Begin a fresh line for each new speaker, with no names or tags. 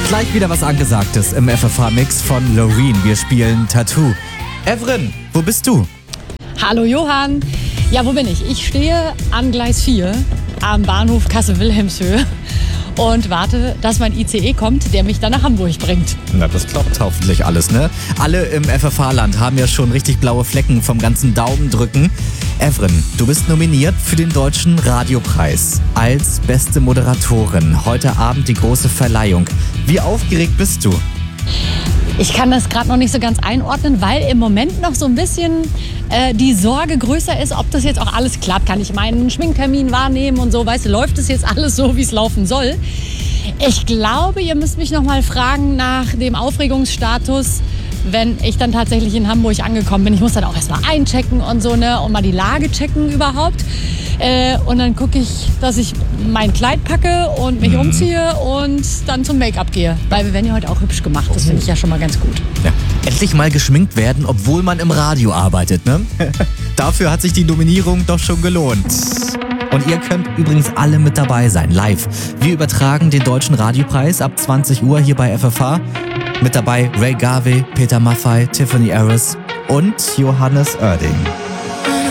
Gleich wieder was Angesagtes im FFH-Mix von Loreen. Wir spielen Tattoo. Evren, wo bist du?
Hallo Johann. Ja, wo bin ich? Ich stehe an Gleis 4 am Bahnhof Kassel-Wilhelmshöhe und warte, dass mein ICE kommt, der mich dann nach Hamburg bringt.
Na, das klappt hoffentlich alles, ne? Alle im FFH-Land haben ja schon richtig blaue Flecken vom ganzen Daumendrücken. Evren, du bist nominiert für den Deutschen Radiopreis als beste Moderatorin. Heute Abend die große Verleihung. Wie aufgeregt bist du?
Ich kann das gerade noch nicht so ganz einordnen, weil im Moment noch so ein bisschen die Sorge größer ist, ob das jetzt auch alles klappt. Kann ich meinen Schminktermin wahrnehmen und so? Weißt du, läuft es jetzt alles so, wie es laufen soll? Ich glaube, ihr müsst mich noch mal fragen nach dem Aufregungsstatus, wenn ich dann tatsächlich in Hamburg angekommen bin. Ich muss dann auch erst mal einchecken und so, ne, und mal die Lage checken überhaupt. Und dann gucke ich, dass ich mein Kleid packe und mich umziehe und dann zum Make-up gehe. Weil wir werden ja heute auch hübsch gemacht. Das finde ich ja schon mal ganz gut.
Ja, endlich mal geschminkt werden, obwohl man im Radio arbeitet, ne? Dafür hat sich die Nominierung doch schon gelohnt. Und ihr könnt übrigens alle mit dabei sein, live. Wir übertragen den Deutschen Radiopreis ab 20 Uhr hier bei FFH. Mit dabei Ray Garvey, Peter Maffay, Tiffany Harris und Johannes Oerding.